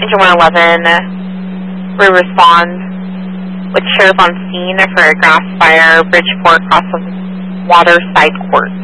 Engine 111, we respond with sheriff on scene for a grass fire, Bridgeport, across the water side court.